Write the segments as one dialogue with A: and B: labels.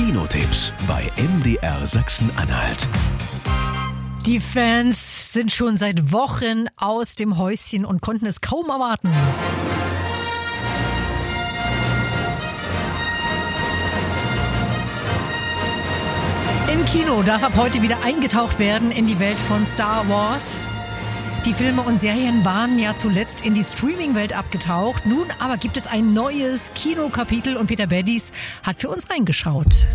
A: Kinotipps bei MDR Sachsen-Anhalt.
B: Die Fans sind schon seit Wochen aus dem Häuschen und konnten es kaum erwarten. Im Kino darf ab heute wieder eingetaucht werden in die Welt von Star Wars. Die Filme und Serien waren ja zuletzt in die Streaming-Welt abgetaucht. Nun aber gibt es ein neues Kinokapitel und Peter Beddies hat für uns reingeschaut.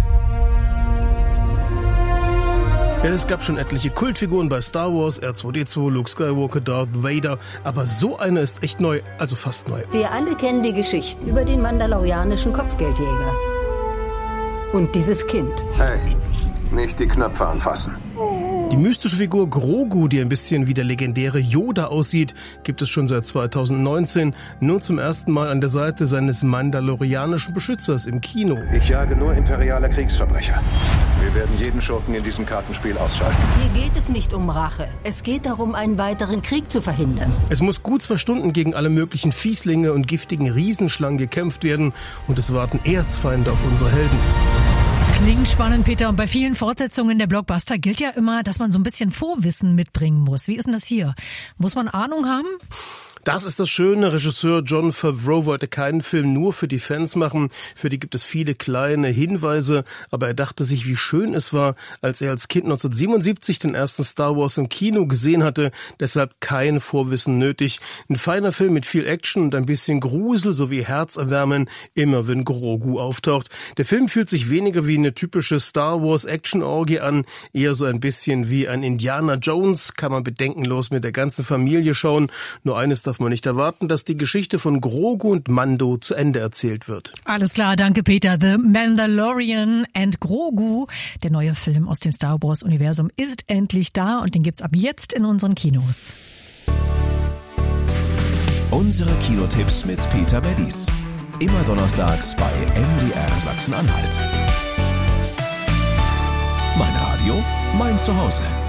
C: Es gab schon etliche Kultfiguren bei Star Wars, R2-D2, Luke Skywalker, Darth Vader, aber so eine ist echt neu, also fast neu.
D: Wir alle kennen die Geschichten über den mandalorianischen Kopfgeldjäger. Und dieses Kind.
E: Hey, nicht die Knöpfe anfassen.
C: Die mystische Figur Grogu, die ein bisschen wie der legendäre Yoda aussieht, gibt es schon seit 2019, nun zum ersten Mal an der Seite seines mandalorianischen Beschützers im Kino.
E: Ich jage nur imperiale Kriegsverbrecher. Wir werden jeden Schurken in diesem Kartenspiel ausschalten.
D: Hier geht es nicht um Rache. Es geht darum, einen weiteren Krieg zu verhindern.
C: Es muss gut 2 Stunden gegen alle möglichen Fieslinge und giftigen Riesenschlangen gekämpft werden und es warten Erzfeinde auf unsere Helden.
B: Klingt spannend, Peter. Und bei vielen Fortsetzungen der Blockbuster gilt ja immer, dass man so ein bisschen Vorwissen mitbringen muss. Wie ist denn das hier? Muss man Ahnung haben?
C: Das ist das Schöne. Regisseur Jon Favreau wollte keinen Film nur für die Fans machen. Für die gibt es viele kleine Hinweise. Aber er dachte sich, wie schön es war, als er als Kind 1977 den ersten Star Wars im Kino gesehen hatte. Deshalb kein Vorwissen nötig. Ein feiner Film mit viel Action und ein bisschen Grusel sowie Herzerwärmen, immer wenn Grogu auftaucht. Der Film fühlt sich weniger wie eine typische Star Wars Action-Orgie an, eher so ein bisschen wie ein Indiana Jones. Kann man bedenkenlos mit der ganzen Familie schauen. Nur eines darf man nicht erwarten, dass die Geschichte von Grogu und Mando zu Ende erzählt wird.
B: Alles klar, danke Peter. The Mandalorian and Grogu, der neue Film aus dem Star Wars Universum, ist endlich da und den gibt's ab jetzt in unseren Kinos.
A: Unsere Kinotipps mit Peter Beddies. Immer donnerstags bei MDR Sachsen-Anhalt. Mein Radio, mein Zuhause.